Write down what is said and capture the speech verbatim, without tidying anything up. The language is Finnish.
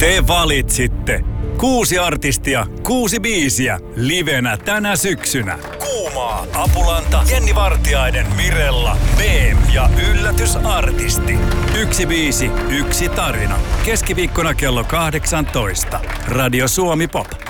Te valitsitte. Kuusi artistia, kuusi biisiä, livenä tänä syksynä. Kuumaa, Apulanta, Jenni Vartiainen, Mirella, B M ja yllätysartisti. Yksi biisi, yksi tarina. Keskiviikkona kello kahdeksantoista. Radio Suomi Pop.